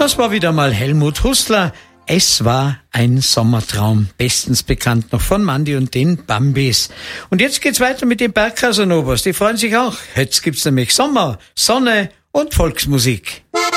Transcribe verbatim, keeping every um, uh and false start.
Das war wieder mal Helmut Hustler. Es war ein Sommertraum, bestens bekannt noch von Mandy und den Bambis. Und jetzt geht's weiter mit den Bergcasanovas. Die freuen sich auch. Jetzt gibt's nämlich Sommer, Sonne und Volksmusik.